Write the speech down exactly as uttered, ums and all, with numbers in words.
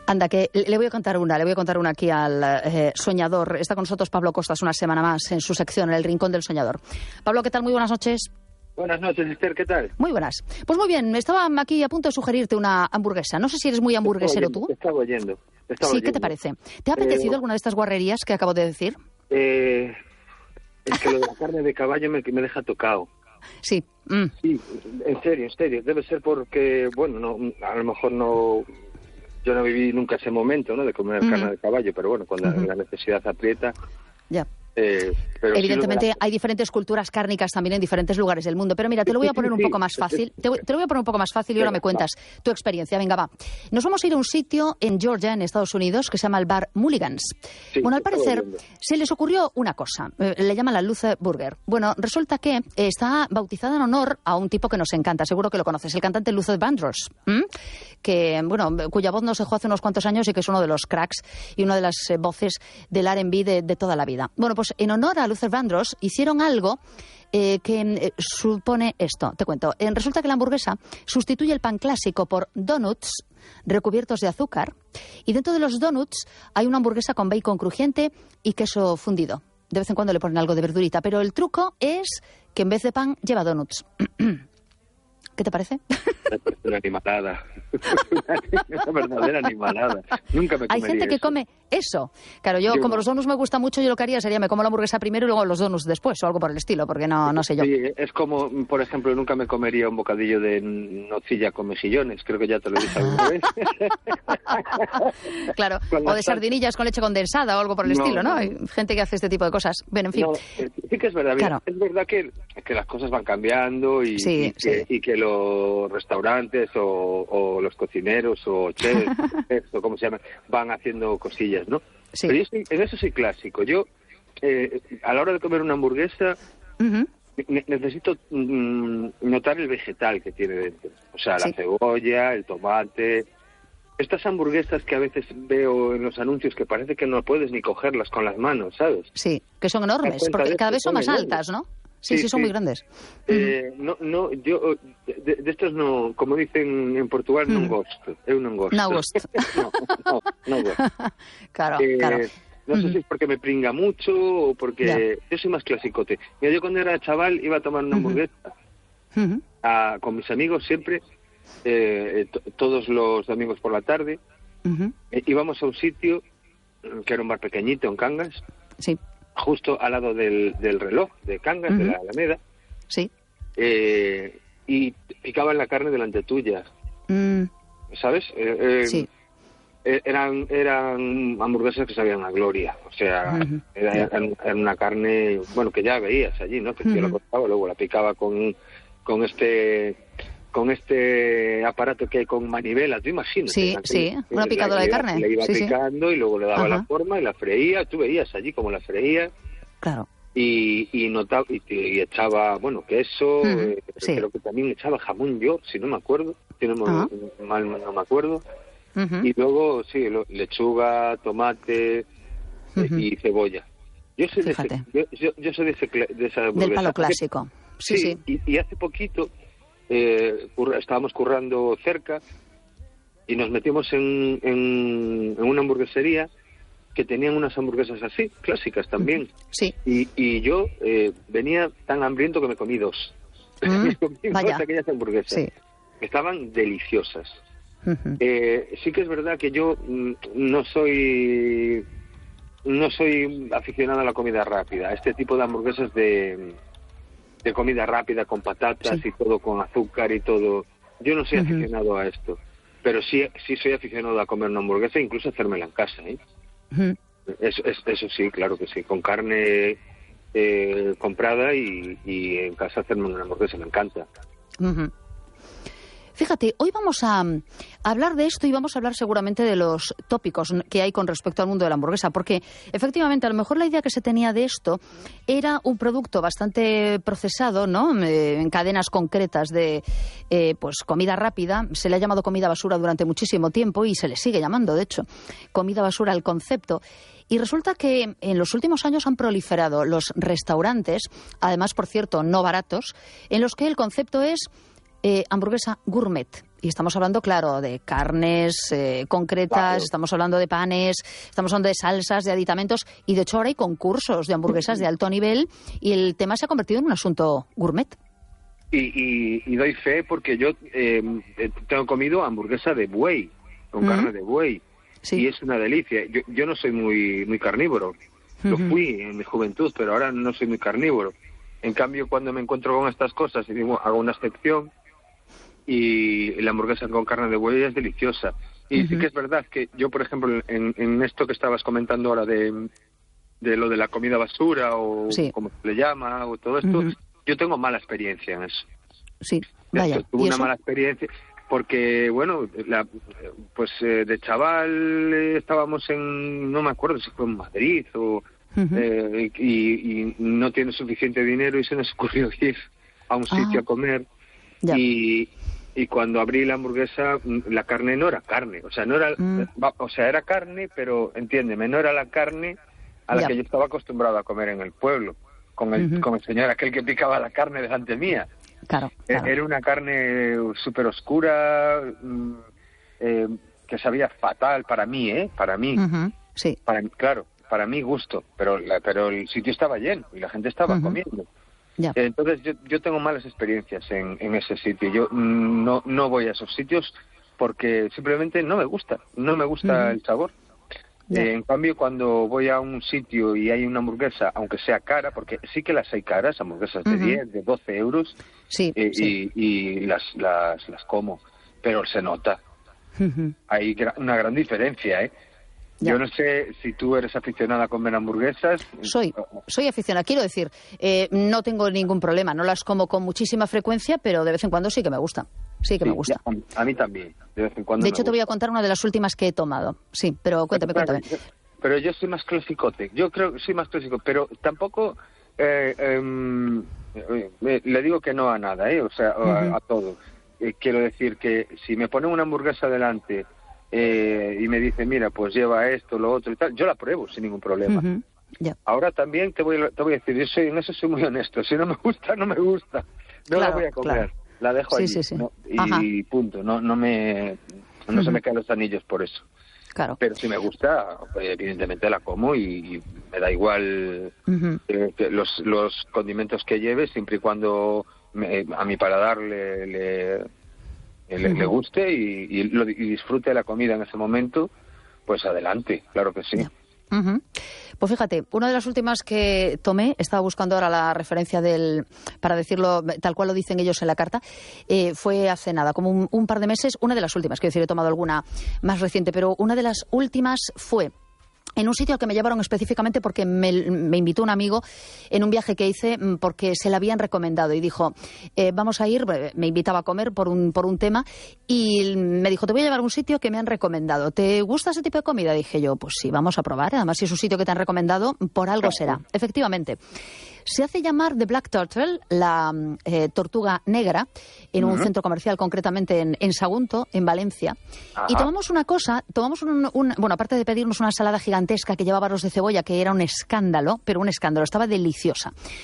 Anda, que le voy a contar una, le voy a contar una aquí al eh, soñador. Está con nosotros Pablo Costas una semana más en su sección, en el Rincón del Soñador. Pablo, ¿qué tal? Muy buenas noches. Buenas noches, Esther, ¿qué tal? Muy buenas. Pues muy bien, estaba aquí a punto de sugerirte una hamburguesa. No sé si eres muy hamburguesero tú. Te estaba oyendo. Te estaba sí, oyendo. ¿Qué te parece? ¿Te ha apetecido eh, alguna de estas guarrerías que acabo de decir? Eh, es que lo de la carne de caballo me, me deja tocado. Sí. Mm. Sí, en serio, en serio. Debe ser porque, bueno, no, a lo mejor no... Yo no viví nunca ese momento, ¿no?, de comer uh-huh. carne de caballo, pero bueno, cuando uh-huh. la necesidad aprieta... Ya. Eh, pero Evidentemente sí la... hay diferentes culturas cárnicas también en diferentes lugares del mundo, pero mira, te lo voy a poner un poco más fácil, te, voy, te lo voy a poner un poco más fácil y ahora me cuentas tu experiencia. Venga, va. Nos vamos a ir a un sitio en Georgia, en Estados Unidos, que se llama el bar Mulligan's. Sí, bueno, al parecer se les ocurrió una cosa, eh, le llaman la Luz Burger. Bueno, resulta que eh, está bautizada en honor a un tipo que nos encanta, seguro que lo conoces, el cantante Luther Vandross, ¿m? que, bueno, cuya voz nos dejó hace unos cuantos años y que es uno de los cracks y una de las eh, voces del R and B de, de toda la vida. Bueno, pues en honor a Luther Vandross hicieron algo eh, que eh, supone esto. Te cuento. Eh, resulta que la hamburguesa sustituye el pan clásico por donuts recubiertos de azúcar y dentro de los donuts hay una hamburguesa con bacon crujiente y queso fundido. De vez en cuando le ponen algo de verdurita, pero el truco es que en vez de pan lleva donuts. ¿Qué te parece? Me parece una animalada. Una verdadera animalada. Nunca me comería Hay gente que eso. come eso. Claro, yo, yo como no. los donuts me gustan mucho, yo lo que haría sería me como la hamburguesa primero y luego los donuts después, o algo por el estilo, porque no, no sé yo. Sí, es como, por ejemplo, nunca me comería un bocadillo de nocilla con mejillones. Creo que ya te lo dije alguna vez. Claro, Con o de sal... sardinillas con leche condensada o algo por el no, estilo, ¿no? no. Hay gente que hace este tipo de cosas. Bueno, en fin. No, sí que es verdad. Claro. Es verdad que, que las cosas van cambiando y, sí, y, que, sí. y que los restaurantes o, o los cocineros o chefs, o como se llama, van haciendo cosillas, ¿no? Sí. Pero yo estoy, en eso soy clásico. Yo, eh, a la hora de comer una hamburguesa, uh-huh. ne- necesito mm, notar el vegetal que tiene dentro. O sea, sí. la cebolla, el tomate... Estas hamburguesas que a veces veo en los anuncios que parece que no puedes ni cogerlas con las manos, ¿sabes? Sí, que son enormes, porque cada vez son más enormes. altas, ¿no? Sí, sí, sí, son sí. muy grandes. Eh, uh-huh. No, no, yo, de, de estos no, como dicen en Portugal, uh-huh. non gosto, eu non gosto. No gosto. no, no, no gosto. Claro, eh, claro. No uh-huh. sé si es porque me pringa mucho o porque... Yeah. Yo soy más clasicote. Mira, yo cuando era chaval iba a tomar una hamburguesa uh-huh. a, con mis amigos siempre, eh, t- todos los domingos por la tarde, uh-huh. eh, íbamos a un sitio que era un bar pequeñito en Cangas, sí. justo al lado del, del reloj de Cangas, uh-huh. de la Alameda, sí. eh, y picaban la carne delante tuya, mm. ¿sabes? Eh, eh, sí. Eran, eran hamburguesas que sabían a gloria, o sea, uh-huh. era, eran, eran una carne, bueno, que ya veías allí, ¿no? Que uh-huh. yo la cortaba, luego la picaba con, con este... con este aparato que hay con manivela, tú imaginas. Sí, sí, una picadora de carne. Le iba sí, picando sí. y luego le daba Ajá. la forma y la freía, tú veías allí como la freía. Claro. Y, y notaba, y, y echaba, bueno, queso, uh-huh. eh, sí. creo que también echaba jamón yo, si no me acuerdo, si no me, uh-huh. mal no me acuerdo. Uh-huh. Y luego, sí, lo, lechuga, tomate uh-huh. y cebolla. Yo soy, de ese, yo, yo, yo soy de, ese, de esa hamburguesa. Del palo clásico. Sí, sí. sí. Y, y hace poquito... Eh, curra, estábamos currando cerca y nos metimos en, en, en una hamburguesería que tenían unas hamburguesas así, clásicas también. Sí. Y, y yo eh, venía tan hambriento que me comí dos. Mm, me comí vaya. dos aquellas hamburguesas. Sí. Estaban deliciosas. Uh-huh. Eh, sí que es verdad que yo mm, no soy no soy aficionado a la comida rápida, a este tipo de hamburguesas de... de comida rápida con patatas sí. y todo con azúcar y todo. Yo no soy uh-huh. aficionado a esto, pero sí sí soy aficionado a comer una hamburguesa e incluso hacérmela en casa, ¿eh? Uh-huh. Eso, es, eso sí, claro que sí, con carne eh, comprada y, y en casa hacerme una hamburguesa, me encanta. Uh-huh. Fíjate, hoy vamos a, a hablar de esto y vamos a hablar seguramente de los tópicos que hay con respecto al mundo de la hamburguesa, porque efectivamente a lo mejor la idea que se tenía de esto era un producto bastante procesado, ¿no? Eh, en cadenas concretas de eh, pues comida rápida. Se le ha llamado comida basura durante muchísimo tiempo y se le sigue llamando, de hecho, comida basura al concepto. Y resulta que en los últimos años han proliferado los restaurantes, además, por cierto, no baratos, en los que el concepto es eh, hamburguesa gourmet. Y estamos hablando, claro, de carnes eh, concretas, claro. Estamos hablando de panes, estamos hablando de salsas, de aditamentos, y de hecho ahora hay concursos de hamburguesas de alto nivel y el tema se ha convertido en un asunto gourmet. Y, y, y doy fe porque yo eh, tengo comido hamburguesa de buey, con mm. carne de buey, sí. Y es una delicia. Yo, yo no soy muy, muy carnívoro, mm-hmm. Lo fui en mi juventud, pero ahora no soy muy carnívoro. En cambio, cuando me encuentro con estas cosas, y digo, hago una excepción, y la hamburguesa con carne de buey es deliciosa. Y uh-huh. Sí que es verdad que yo, por ejemplo, en, en esto que estabas comentando ahora de, de lo de la comida basura o sí. Como se le llama o todo esto, uh-huh. Yo tengo mala experiencia en eso. Sí, vaya. Tuve una eso? mala experiencia porque, bueno, la, pues eh, de chaval eh, estábamos en, no me acuerdo si fue en Madrid o uh-huh. eh, y, y no tiene suficiente dinero y se nos ocurrió ir a un ah. sitio a comer. Ya. Y y cuando abrí la hamburguesa, la carne no era carne, o sea, no era, mm. o sea, era carne, pero entiéndeme, no era la carne a la ya. Que yo estaba acostumbrado a comer en el pueblo, con el, uh-huh. con el señor aquel que picaba la carne delante mía. Claro, claro. Era una carne súper oscura, eh, que sabía fatal para mí, ¿eh? Para mí. Uh-huh. Sí. Para, claro, para mi gusto, pero, la, pero el sitio estaba lleno y la gente estaba uh-huh. comiendo. Ya. Entonces yo, yo tengo malas experiencias en, en ese sitio. Yo no no voy a esos sitios porque simplemente no me gusta, no me gusta uh-huh. el sabor. Eh, en cambio, cuando voy a un sitio y hay una hamburguesa, aunque sea cara, porque sí que las hay caras, hamburguesas de uh-huh. diez, de doce euros, sí, eh, sí. Y, y las, las, las como, pero se nota. Uh-huh. Hay gra- una gran diferencia, ¿eh? Ya. Yo no sé si tú eres aficionada a comer hamburguesas. Soy, soy aficionada. Quiero decir, eh, no tengo ningún problema. No las como con muchísima frecuencia, pero de vez en cuando sí que me gusta. Sí que sí, me gusta. Ya, a mí también, de vez en cuando. De hecho, me te gusta. voy a contar una de las últimas que he tomado. Sí, pero cuéntame, pero, cuéntame. Yo, pero yo soy más clasicote. Yo creo que soy más clásico, pero tampoco eh, eh, eh, le digo que no a nada, ¿eh? O sea, uh-huh. a, a todo. Eh, quiero decir que si me ponen una hamburguesa delante eh, y me dicen, mira, pues lleva esto, lo otro y tal, yo la pruebo sin ningún problema. Uh-huh. Yeah. Ahora también te voy, te voy a decir, yo soy, en eso soy muy honesto. Si no me gusta, no me gusta. No claro, la voy a comer. Claro. La dejo sí, allí. Sí, sí. ¿No? Y Ajá. punto. No, no me, no uh-huh. se me caen los anillos por eso. Claro. Pero si me gusta, evidentemente la como y, y me da igual uh-huh. eh, que los, los condimentos que lleve, siempre y cuando me, a mi paladar le, le, le, uh-huh. le guste y, y, lo, y disfrute de la comida en ese momento, pues adelante, claro que sí. Yeah. Uh-huh. Pues fíjate, una de las últimas que tomé, estaba buscando ahora la referencia del, para decirlo tal cual lo dicen ellos en la carta, eh, fue hace nada, como un, un par de meses, una de las últimas, quiero decir, he tomado alguna más reciente, pero una de las últimas fue en un sitio al que me llevaron específicamente porque me, me invitó un amigo en un viaje que hice porque se le habían recomendado y dijo, eh, vamos a ir, me invitaba a comer por un, por un tema y me dijo, te voy a llevar a un sitio que me han recomendado. ¿Te gusta ese tipo de comida? Dije yo, pues sí, vamos a probar. Además, si es un sitio que te han recomendado, por algo será. Efectivamente. Se hace llamar The Black Turtle, la eh, tortuga negra, en un uh-huh. centro comercial, concretamente en, en Sagunto, en Valencia. Ajá. Y tomamos una cosa, tomamos un, un... Bueno, aparte de pedirnos una ensalada gigantesca que llevaba arroz de cebolla, que era un escándalo, pero un escándalo, estaba deliciosa.